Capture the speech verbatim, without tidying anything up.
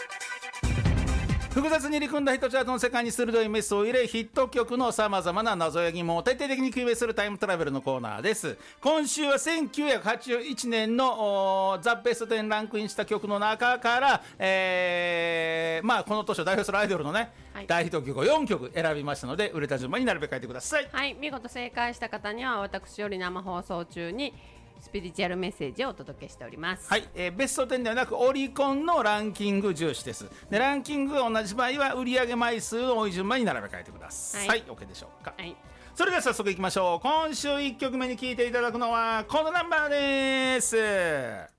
複雑に入り組んだヒットチャートの世界に鋭いメスを入れ、ヒット曲のさまざまな謎や疑問を徹底的に究明するタイムトラベルのコーナーです。今週はせんきゅうひゃくはちじゅういちねんのザ・ベストテンランクインした曲の中から、えー、まあこの年を代表するアイドルのね、はい、大ヒット曲をよんきょく選びましたので、売れた順番になるべく書いてください。 はい、見事正解した方には私より生放送中にスピリチュアルメッセージをお届けしております。 はい、えー、ベストテンではなくオリコンのランキング重視です。でランキングが同じ場合は売上枚数の多い順番に並べ替えてください。はい、OK でしょうか。はい、それでは早速いきましょう。今週いっきょくめに聴いていただくのはこのナンバーです。